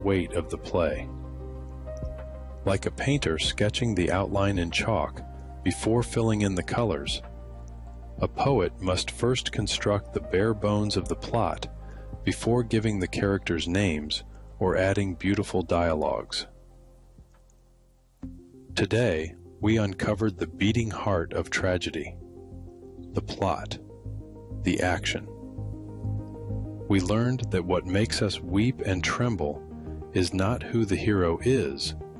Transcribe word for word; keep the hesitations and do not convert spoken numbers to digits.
weight of the play. Like a painter sketching the outline in chalk before filling in the colors, a poet must first construct the bare bones of the plot before giving the characters names or adding beautiful dialogues. Today, we uncovered the beating heart of tragedy, the plot, the action. We learned that what makes us weep and tremble is not who the hero is,